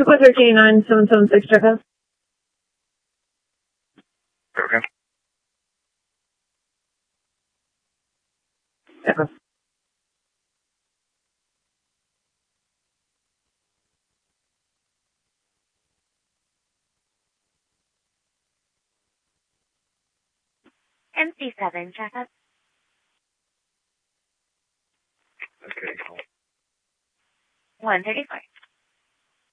Echo 1389, 776, checkup. Okay. Echo. MC7, checkup. Okay, cool. 134.